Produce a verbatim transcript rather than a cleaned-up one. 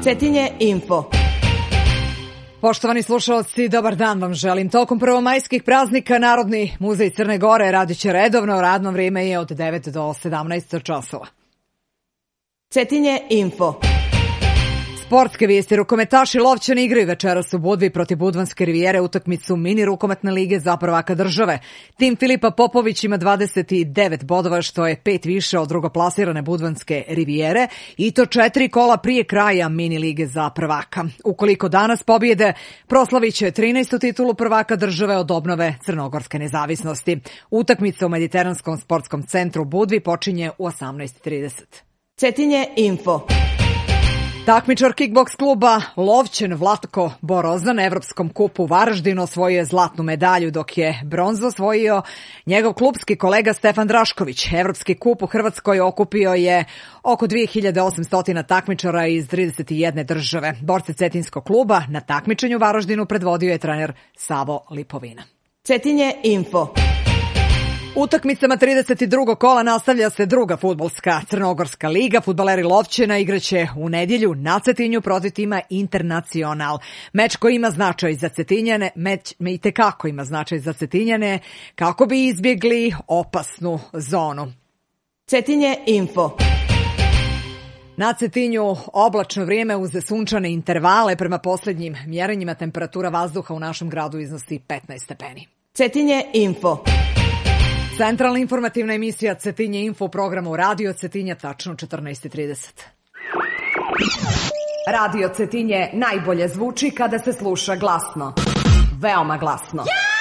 Cetinje Info. Poštovani slušalci, dobar dan vam želim. Tokom prvomajskih praznika Narodni muzej Crne Gore radit će redovno, radno vrijeme je od devet do sedamnaest časova. Cetinje Info. Sportske vijesti. Rukometaši Lovćani igraju večeras u Budvi protiv Budvanske rivijere utakmicu mini rukometne lige za prvaka države. Tim Filipa Popović ima dvadeset devet bodova, što je pet više od drugoplasirane Budvanske rivijere i to četiri kola prije kraja mini lige za prvaka. Ukoliko danas pobjede, proslavit će trinaestu titulu prvaka države od obnove crnogorske nezavisnosti. Utakmica u Mediteranskom sportskom centru u Budvi počinje u osamnaest trideset. Cetinje Info. Takmičar kickboks kluba Lovćen Vlatko Boroz na Evropskom kupu u Varaždinu osvojio je zlatnu medalju, dok je bronzu osvojio njegov klubski kolega Stefan Drašković. Evropski kup u Hrvatskoj okupio je oko dve hiljade osamsto takmičara iz trideset jedne države. Borce Cetinskog kluba na takmičenju u Varaždinu predvodio je trener Savo Lipovina. Cetinje Info. Utakmicama trideset drugog kola nastavlja se druga fudbalska Crnogorska liga. Fudbaleri Lovćena igraće u nedjelju na Cetinju protiv tima Internacional. Meč koji ima značaj za Cetinjane, meč i tekako ima značaj za Cetinjane kako bi izbjegli opasnu zonu. Cetinje Info. Na Cetinju oblačno vrijeme uz sunčane intervale. Prema posljednjim mjerenjima temperatura vazduha u našem gradu iznosi petnaest stepeni. Cetinje Info. Centralna informativna emisija Cetinje Info u programu Radio Cetinje tačno četrnaest trideset. Radio Cetinje najbolje zvuči kada se sluša glasno. Veoma glasno.